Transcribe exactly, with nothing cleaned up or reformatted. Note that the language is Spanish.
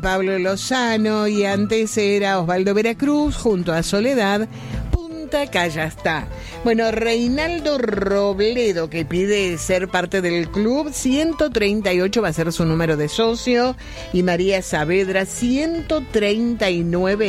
Pablo Lozano y antes era Osvaldo Veracruz junto a Soledad. Punta Callastá. Bueno, Reinaldo Robledo, que pide ser parte del club, ciento treinta y ocho va a ser su número de socio, y María Saavedra, ciento treinta y nueve